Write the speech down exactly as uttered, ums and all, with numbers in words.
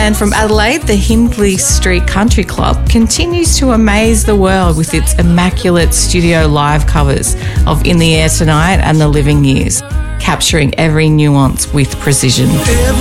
And from Adelaide, the Hindley Street Country Club continues to amaze the world with its immaculate studio live covers of In the Air Tonight and The Living Years, capturing every nuance with precision.